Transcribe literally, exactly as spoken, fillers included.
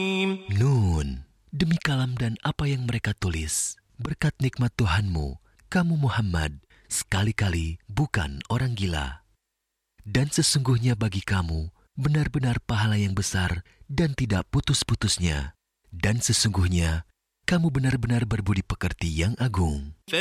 Nun, demi kalam dan apa yang mereka tulis, berkat nikmat Tuhanmu, kamu Muhammad sekali-kali bukan orang gila. Dan sesungguhnya bagi kamu benar-benar pahala yang besar dan tidak putus-putusnya. Dan sesungguhnya kamu benar-benar berbudi pekerti yang agung.